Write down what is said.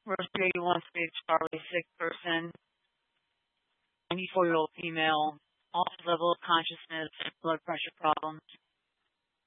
Rosie 81 stage Charlie, sick person, 94-year-old female, altered level of consciousness, blood pressure problems.